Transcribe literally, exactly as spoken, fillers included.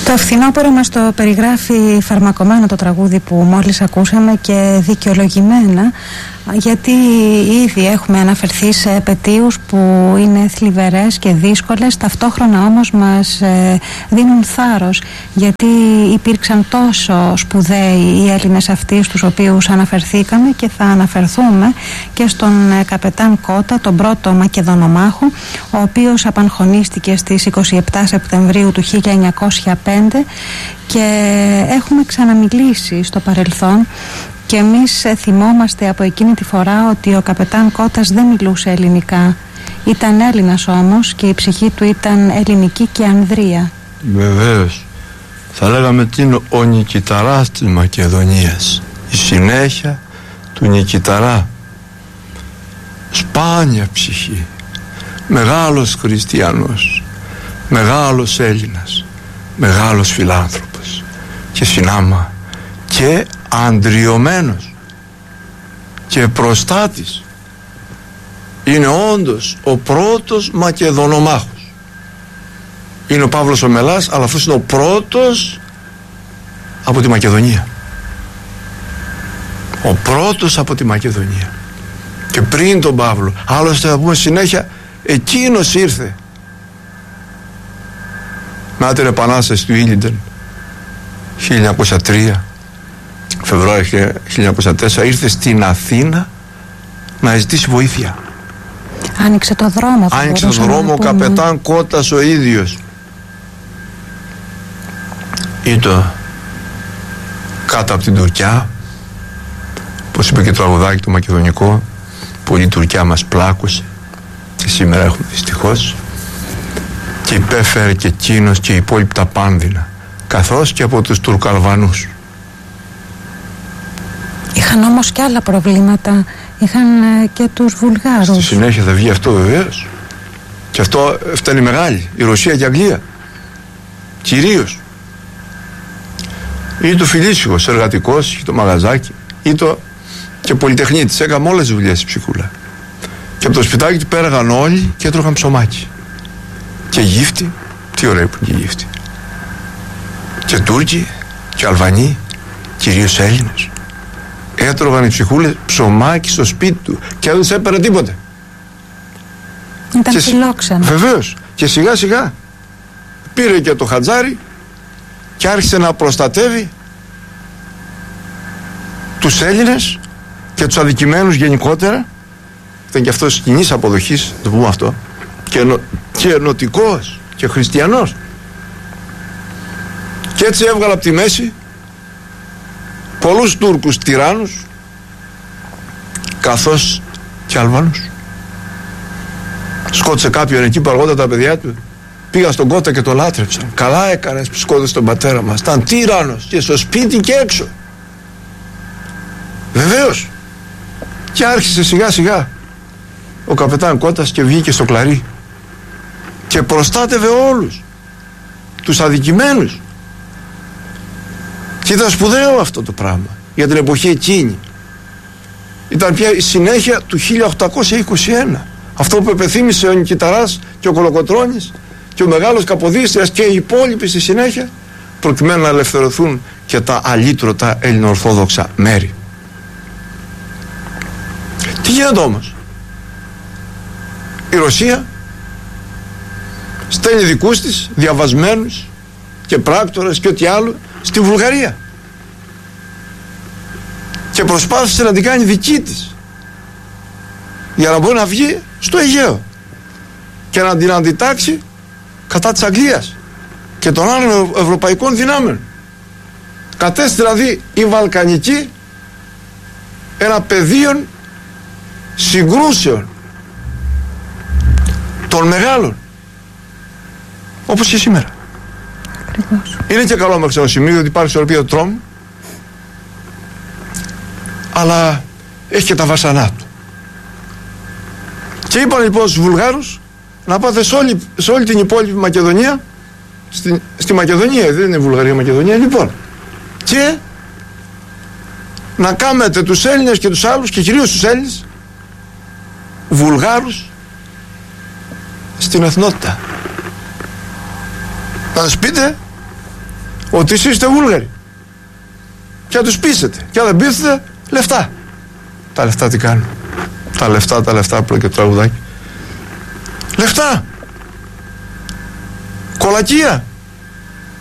Το φθινόπωρο μας το περιγράφει φαρμακωμένο το τραγούδι που μόλις ακούσαμε και δικαιολογημένα, γιατί ήδη έχουμε αναφερθεί σε επετείους που είναι θλιβερές και δύσκολες, ταυτόχρονα όμως μας ε, δίνουν θάρρος, γιατί υπήρξαν τόσο σπουδαίοι οι Έλληνες αυτοί στους οποίους αναφερθήκαμε, και θα αναφερθούμε και στον ε, καπετάν Κότα, τον πρώτο Μακεδονομάχο, ο οποίος απαγχωνίστηκε στις είκοσι επτά Σεπτεμβρίου του χίλια εννιακόσια πέντε, και έχουμε ξαναμιλήσει στο παρελθόν. Και εμείς θυμόμαστε από εκείνη τη φορά ότι ο καπετάν Κώτας δεν μιλούσε ελληνικά. Ήταν Έλληνας όμως και η ψυχή του ήταν ελληνική και ανδρεία. Βεβαίως. Θα λέγαμε τι είναι ο Νικηταράς της Μακεδονίας. Η συνέχεια του Νικηταρά. Σπάνια ψυχή. Μεγάλος χριστιανός. Μεγάλος Έλληνας. Μεγάλος φιλάνθρωπος. Και συνάμα. Και αντριωμένος και προστάτης. Είναι όντως ο πρώτος Μακεδονομάχος. Είναι ο Παύλος ο Μελάς, αλλά αυτός είναι ο πρώτος από τη Μακεδονία. Ο πρώτος από τη Μακεδονία. Και πριν τον Παύλο, άλλωστε θα πούμε συνέχεια, εκείνος ήρθε μετά την επανάσταση του Ήλιντεν χίλια εννιακόσια τρία, Φεβρουάριο χίλια εννιακόσια τέσσερα, ήρθε στην Αθήνα να ζητήσει βοήθεια. Άνοιξε το δρόμο. Άνοιξε το δρόμο ο καπετάν Κώτας ο ίδιος. Ήτο κάτω από την Τουρκιά, όπως είπε και το τραγουδάκι το μακεδονικό, πολύ η Τουρκιά μας πλάκωσε και σήμερα έχουμε δυστυχώς, και υπέφερε και εκείνος και οι υπόλοιποι τα πάνδυνα, καθώς και από τους Τουρκαλβανούς. Είχαν όμως και άλλα προβλήματα. Είχαν ε, και τους Βουλγάρους. Στη συνέχεια θα βγει αυτό βεβαίως. Και αυτό φτάνει μεγάλη. Η Ρωσία και η Αγγλία. Κυρίως. Ή το Φιλίσικος, εργατικός, ή το μαγαζάκι, ή το και πολυτεχνίτης. Έκαμε όλες τις δουλειές η ψυχούλα. Και από το σπιτάκι του πέραγαν όλοι και έτρωγαν ψωμάκι. Και γύφτη. Τι ωραία που είναι και γύφτη. Και Τούρκοι και Αλβανοί, κυρίως Έλληνες. Έτρωγαν οι ψυχούλες ψωμάκι στο σπίτι του και δεν τους έπαιρνε τίποτε. Ήταν φιλόξενο. Βεβαίως. Και σιγά σιγά πήρε και το χατζάρι και άρχισε να προστατεύει τους Έλληνες και τους αδικημένους γενικότερα. Ήταν και αυτός κοινής αποδοχής, το πούμε αυτό, και, ενω, και ενωτικός και χριστιανός. Και έτσι έβγαλε από τη μέση πολλούς Τούρκους τυράννους, καθώς και Αλβανούς. Σκότωσε κάποιον εκεί που αργότερα τα παιδιά του πήγαν στον Κώτα και το λάτρεψαν. Καλά έκανες που σκότωσε τον πατέρα μας. Ήταν τύραννος και στο σπίτι και έξω. Βεβαίως. Και άρχισε σιγά σιγά ο καπετάν Κώτας και βγήκε στο κλαρί και προστάτευε όλους τους αδικημένους. Και ήταν σπουδαίο αυτό το πράγμα για την εποχή εκείνη. Ήταν πια η συνέχεια του χίλια οκτακόσια είκοσι ένα. Αυτό που επεθύμησε ο Νικηταράς και ο Κολοκοτρώνης και ο Μεγάλος Καποδίστριας και οι υπόλοιποι στη συνέχεια, προκειμένου να ελευθερωθούν και τα αλήτρωτα ελληνοορθόδοξα μέρη. Τι γίνεται όμως? Η Ρωσία στέλνει δικούς της διαβασμένους και πράκτορες και ό,τι άλλο στη Βουλγαρία και προσπάθησε να την κάνει δική της για να μπορεί να βγει στο Αιγαίο και να την αντιτάξει κατά της Αγγλίας και των άλλων ευρωπαϊκών δυνάμεων. Κατέστη δηλαδή η Βαλκανική ένα πεδίο συγκρούσεων των μεγάλων, όπως και σήμερα. Ακριβώς. Είναι και καλό μέχρι ένα σημείο ότι υπάρχει ισορροπία του τρόμου, αλλά έχει και τα βασανά του. Και είπαν λοιπόν στους Βουλγάρους να πάτε σε όλη, σε όλη την υπόλοιπη Μακεδονία, στη, στη Μακεδονία, δεν είναι Βουλγαρία, Μακεδονία, λοιπόν, και να κάνετε τους Έλληνες και τους άλλους, και κυρίως τους Έλληνες Βουλγάρους στην εθνότητα. Να τους πείτε ότι εσείς είστε Βούλγαροι. Και να τους πείσετε. Και αν δεν πείθετε, λεφτά. Τα λεφτά τι κάνουν? Τα λεφτά, τα λεφτά που λέει και το τραγουδάκι. Λεφτά. Κολακία.